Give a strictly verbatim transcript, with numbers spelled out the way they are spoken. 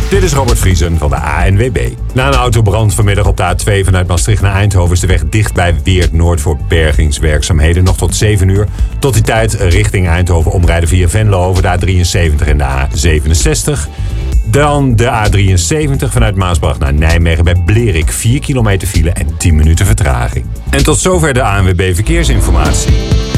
Dit is Robert Vriesen van de A N W B. Na een autobrand vanmiddag op de A twee vanuit Maastricht naar Eindhoven is de weg dicht bij Weert Noord voor bergingswerkzaamheden. Nog tot zeven uur. Tot die tijd richting Eindhoven omrijden via Venlo over de A drieënzeventig en de A zevenenzestig. Dan de A drieënzeventig vanuit Maasbracht naar Nijmegen bij Blerik. vier kilometer file en tien minuten vertraging. En tot zover de A N W B Verkeersinformatie.